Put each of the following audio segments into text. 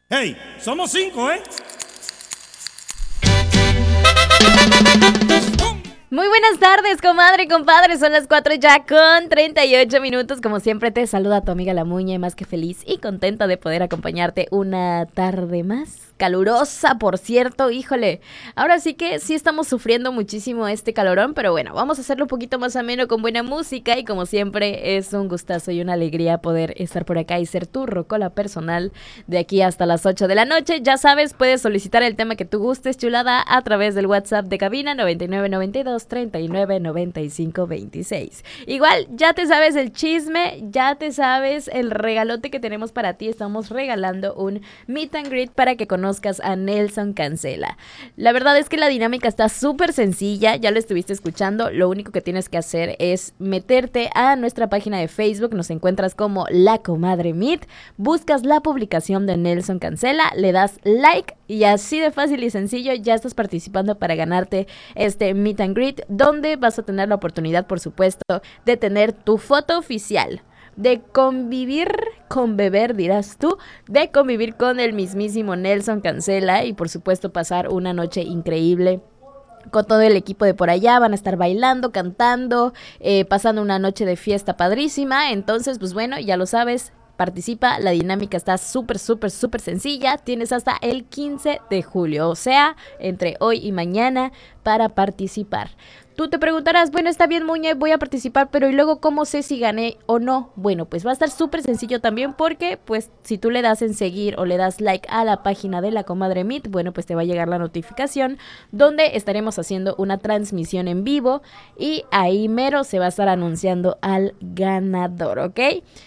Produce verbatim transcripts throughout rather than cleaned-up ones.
Hey, somos cinco, ¿eh? Muy buenas tardes, comadre y compadre. Son las cuatro ya con treinta y ocho minutos. Como siempre te saluda tu amiga La Muñe, más que feliz y contenta de poder acompañarte una tarde más. Calurosa, por cierto, híjole. Ahora sí que sí estamos sufriendo muchísimo este calorón, pero bueno, vamos a hacerlo un poquito más ameno con buena música y como siempre es un gustazo y una alegría poder estar por acá y ser tu rocola personal de aquí hasta las ocho de la noche. Ya sabes, puedes solicitar el tema que tú gustes, chulada, a través del WhatsApp de cabina noventa y nueve noventa y dos treinta y nueve noventa y cinco veintiséis. Igual, ya te sabes el chisme, ya te sabes el regalote que tenemos para ti. Estamos regalando un meet and greet para que conozcas a Nelson Cancela. La verdad es que la dinámica está súper sencilla, ya lo estuviste escuchando. Lo único que tienes que hacer es meterte a nuestra página de Facebook, nos encuentras como La Comadre Meet, buscas la publicación de Nelson Cancela, le das like y así de fácil y sencillo ya estás participando para ganarte este meet and greet, donde vas a tener la oportunidad, por supuesto, de tener tu foto oficial, de convivir con beber, dirás tú, de convivir con el mismísimo Nelson Cancela y por supuesto pasar una noche increíble con todo el equipo de por allá. Van a estar bailando, cantando, eh, pasando una noche de fiesta padrísima. Entonces, pues bueno, ya lo sabes, participa, la dinámica está súper, súper, súper sencilla. Tienes hasta el quince de julio, o sea, entre hoy y mañana para participar. Tú te preguntarás, bueno, está bien, Muñe, voy a participar, pero ¿y luego cómo sé si gané o no? Bueno, pues va a estar súper sencillo también porque, pues, si tú le das en seguir o le das like a la página de La Comadre Meet, bueno, pues te va a llegar la notificación donde estaremos haciendo una transmisión en vivo y ahí mero se va a estar anunciando al ganador, ¿ok?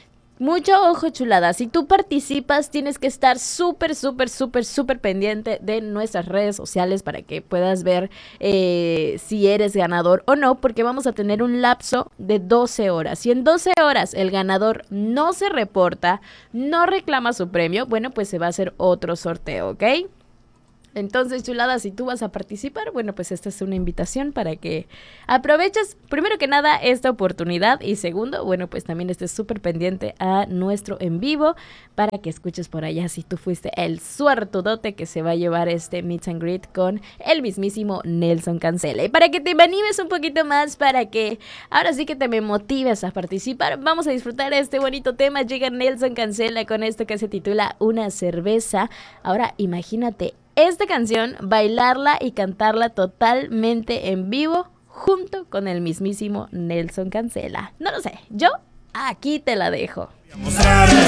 Mucho ojo, chulada. Si tú participas, tienes que estar súper, súper, súper, súper pendiente de nuestras redes sociales para que puedas ver eh, si eres ganador o no, porque vamos a tener un lapso de doce horas. Si en doce horas el ganador no se reporta, no reclama su premio, bueno, pues se va a hacer otro sorteo, ¿ok? Entonces, chulada, si tú vas a participar, bueno, pues esta es una invitación para que aproveches, primero que nada, esta oportunidad y segundo, bueno, pues también estés súper pendiente a nuestro en vivo para que escuches por allá si tú fuiste el suertudote que se va a llevar este meet and greet con el mismísimo Nelson Cancela. Y para que te animes un poquito más, para que ahora sí que te me motives a participar, vamos a disfrutar este bonito tema. Llega Nelson Cancela con esto que se titula Una cerveza. Ahora, imagínate esta canción, bailarla y cantarla totalmente en vivo junto con el mismísimo Nelson Cancela. No lo sé, yo aquí te la dejo. Voy a mostrarle